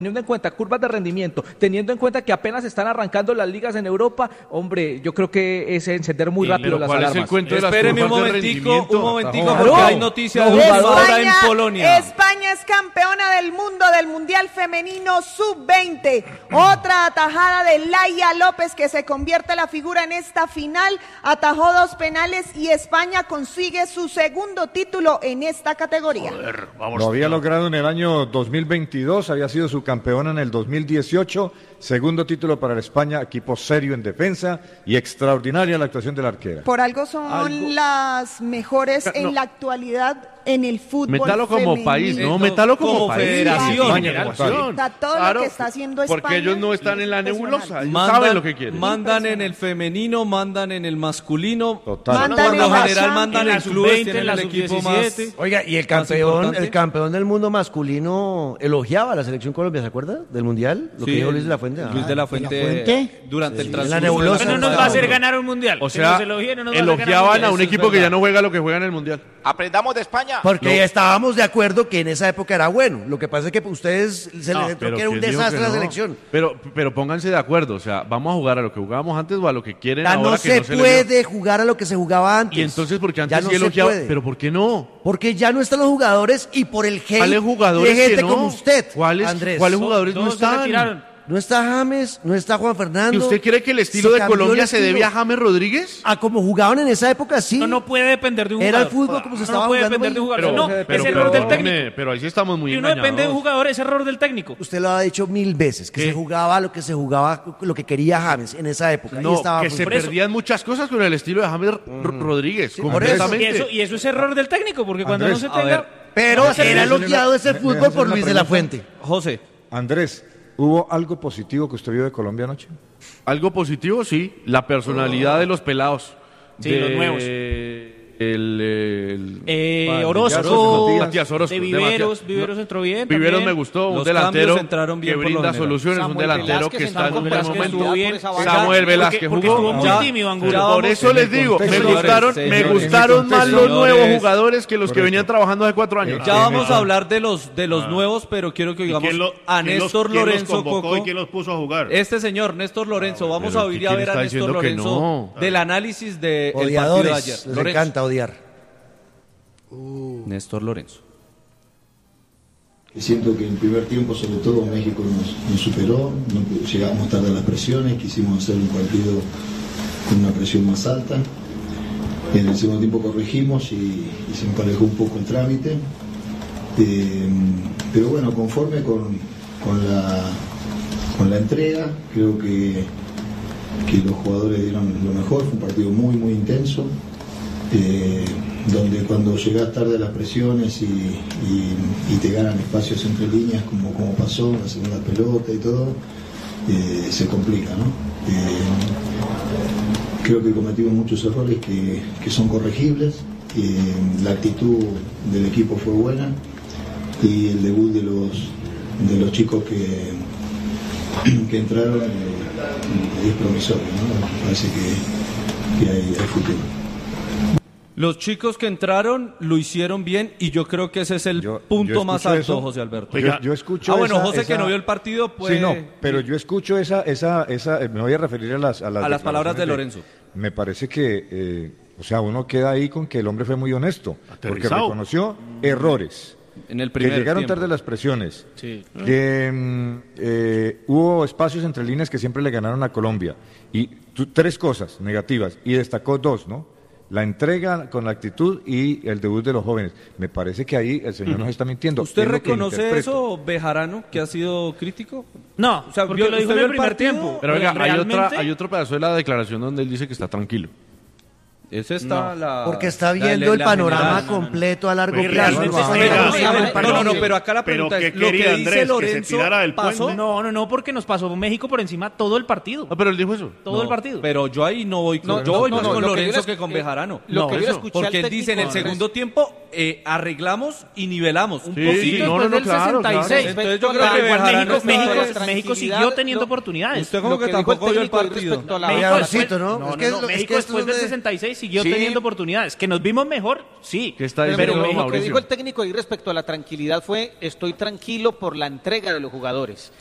teniendo en cuenta curvas de rendimiento, teniendo en cuenta que apenas están arrancando las ligas en Europa, hombre, yo creo que es encender muy rápido las alarmas. Es el cuento de las Espéreme un curvas de momentico, rendimiento? porque hay noticias de última hora en Polonia. España es campeona del mundo del Mundial Femenino Sub-20. Otra atajada de Laia López, que se convierte en la figura en esta final, atajó 2 penales y España consigue su segundo título en esta categoría. Joder, Lo había logrado en el año 2022, había sido subcampeona en el 2018, segundo título para España, equipo serio en defensa y extraordinaria la actuación de la arquera. Por algo son las mejores en la actualidad en el fútbol Métalo como femenino. país, ¿no? Métalo como país. federación. Está todo Claro, lo que está haciendo España. porque ellos no están en la nebulosa, ellos Mandan, saben lo que quieren. mandan en el femenino, mandan en el masculino. Total. Mandan Por lo en la general Champions, mandan en en la clubes, sub-20, tienen en la el equipo más. sub-17. Oiga, y el más importante. campeón del mundo masculino elogiaba a la selección Colombia, ¿se acuerda? Del Mundial, lo que Sí, dijo Luis de la Fuente. Luis de la Fuente, durante el Sí, transcurso la nebulosa. de Pero no nos va a hacer ganar un mundial. O Que sea, nos elogien, no nos va a hacer ganar un elogiaban mundial. a un Eso es equipo que verdad. ya no juega lo que juega en el Mundial. Aprendamos de España. Porque estábamos de acuerdo que en esa época era bueno. Lo que pasa es que ustedes se les entró Pero que era un ¿quién dijo desastre que la no? selección. Pero pónganse de acuerdo, o sea, ¿vamos a jugar a lo que jugábamos antes o a lo que quieren Ya ahora no que se no se les dio? puede jugar a lo que se jugaba antes. Y entonces, porque Ya antes no sí se elogiaba, puede. pero ¿por qué no? Porque ya no están los jugadores y por el hate ¿Cuáles jugadores de gente que no? como usted, ¿Cuáles Andrés. jugadores no Todos se están? retiraron. No está James, no está Juan Fernando. ¿Y usted cree que el estilo Se de cambió Colombia el se estilo. debe a James Rodríguez? A como jugaban en esa época, sí. No puede depender de un Era jugador. el fútbol como se estaba No puede jugando. depender de un jugador. Pero, No, pero, es error del perdóneme, técnico. pero ahí sí estamos muy Y uno engañados. depende de un jugador, es error del técnico. Usted lo ha dicho 1000 veces, que ¿Qué? se jugaba lo que se jugaba, lo que quería James en esa época. y No, estaba que se por eso. perdían muchas cosas con el estilo de James Rodríguez, por completamente. Y eso es error del técnico, porque cuando Andrés, no se a tenga... ver, Pero no va a ser era bien. elogiado ese ¿Me fútbol haces por una Luis de la pregunta? Fuente. José, Andrés, ¿hubo algo positivo que usted vio de Colombia anoche? Algo positivo, sí, la personalidad de los pelados. Sí, los nuevos. Orozco, Matías Orozco. De Viveros, Viveros entró bien. Viveros también. me gustó, un Los delantero cambios entraron bien que por lo brinda general. soluciones, un Samuel delantero Velázquez que está en un buen Velázquez momento. estuvo bien. Samuel Velázquez Porque jugó. estuvo muy Ya- tímido, Angulo. ya Por eso les digo, me contexto, gustaron, señores, me en ese gustaron más contexto, los nuevos señores. jugadores que los que Correcto. venían trabajando hace 4 años. ya vamos a hablar de los nuevos, pero quiero que oigamos a Néstor Lorenzo Coco. ¿Y quién los puso a jugar? Este señor, Néstor Lorenzo, vamos pero a oír a ¿quién ver a está Néstor diciendo que Lorenzo no? del análisis del partido de Odiadores, ayer. les Lorenzo. encanta odiar. Néstor Lorenzo. Siento que en el primer tiempo, sobre todo, México nos superó, llegamos tarde a las presiones, quisimos hacer un partido con una presión más alta. En el segundo tiempo corregimos y se emparejó un poco el trámite. Pero bueno, conforme con la entrega, creo que los jugadores dieron lo mejor, fue un partido muy, muy intenso. Donde cuando llegas tarde a las presiones y te ganan espacios entre líneas como pasó en la segunda pelota y todo, se complica, ¿no? Creo que cometimos muchos errores que son corregibles, la actitud del equipo fue buena y el debut de los chicos que entraron es promisorio, ¿no? Parece que hay futuro. Los chicos que entraron lo hicieron bien y yo creo que ese es el punto yo más escucho alto, eso. José Alberto. Yo escucho bueno, esa- José que esa- no vio el partido, pues... Sí, no, pero yo escucho esa me voy a referir a las palabras de Lorenzo. Me parece que, o sea, uno queda ahí con que el hombre fue muy honesto, porque Aterrizado. reconoció errores, En el que primer llegaron tiempo. tarde las presiones, Sí. que hubo espacios entre líneas que siempre le ganaron a Colombia, y 3 cosas negativas, y destacó 2, ¿no? La entrega con la actitud y el debut de los jóvenes. Me parece que ahí el señor nos está mintiendo. ¿Usted Es lo que reconoce interpreto. eso, Bejarano, que ha sido crítico? No, O sea, porque vio- lo dijo usted en el vio el primer partido, tiempo. Pero oiga, realmente, hay otro pedazo de la declaración donde él dice que está tranquilo. Esa está la... Porque está la- viendo el la panorama general. completo a largo Pues plazo. realmente No, está no, viendo- No, pero acá la Pero pregunta ¿qué es, lo que quería dice Andrés? ¿Que se Lorenzo tirara del pasó... puente? No, porque nos pasó México por encima todo el partido. No, pero él dijo eso. Todo el partido. Pero yo ahí no voy con, No, yo voy no, más no, con lo que Lorenzo yo le- que con Bejarano. lo No, que yo le eso. escuché al Porque él dice en el técnico, segundo tiempo arreglamos y nivelamos. Un Sí, poquito sí, no, después no, del claro, 66. Entonces yo creo que Pero igual Bejarano México siguió teniendo oportunidades. Usted como Lo que que dijo el tampoco vio el técnico partido. respecto a la- México Odiadorcito, después- ¿no? No, Es que no, es- es México que esto después del es de- 66 siguió Sí. teniendo oportunidades. Que nos vimos mejor, sí. ¿Qué está Pero diciendo lo que Mauricio? dijo el técnico ahí respecto a la tranquilidad fue, estoy tranquilo por la entrega de los jugadores.